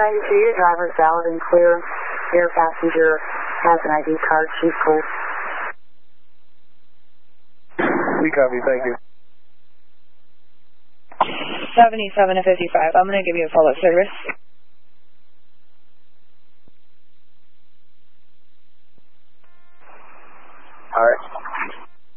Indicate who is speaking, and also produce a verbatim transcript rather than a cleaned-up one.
Speaker 1: ninety-two, your driver is valid and clear. Your passenger has an I D card. She's clear.
Speaker 2: We copy, thank you.
Speaker 3: seventy-seven to fifty-five, I'm going to give you a follow-up service.